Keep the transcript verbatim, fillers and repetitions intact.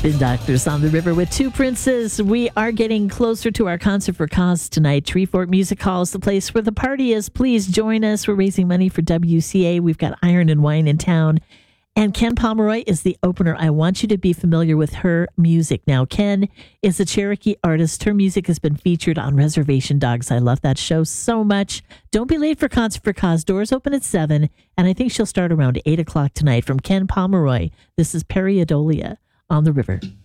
Spin Doctors on the River with Two Princes. We are getting closer to our Concert for Cause tonight. Treefort Music Hall is the place where the party is. Please join us. We're raising money for W C A. We've got Iron and Wine in town. And Ken Pomeroy is the opener. I want you to be familiar with her music. Now, Ken is a Cherokee artist. Her music has been featured on Reservation Dogs. I love that show so much. Don't be late for Concert for Cause. Doors open at seven, and I think she'll start around eight o'clock tonight. From Ken Pomeroy, this is Perry Adolia on the River.